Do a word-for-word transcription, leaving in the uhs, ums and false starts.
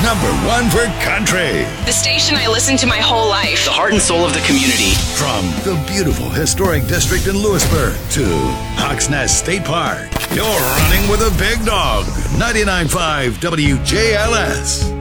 number one for country. The station I listened to my whole life. The heart and soul of the community. From the beautiful historic district in Lewisburg to Hawks Nest State Park, you're running with a big dog. ninety-nine point five W J L S.